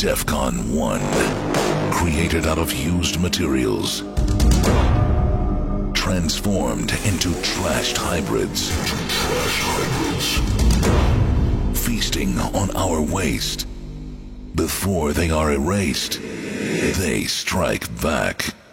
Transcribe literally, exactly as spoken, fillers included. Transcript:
DEFCON one, created out of used materials, transformed into trashed hybrids, trash hybrids, feasting on our waste. Before they are erased, they strike back.